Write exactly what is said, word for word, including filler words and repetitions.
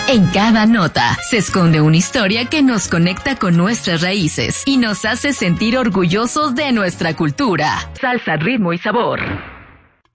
En cada nota se esconde una historia que nos conecta con nuestras raíces y nos hace sentir orgullosos de nuestra cultura. Salsa, ritmo y sabor.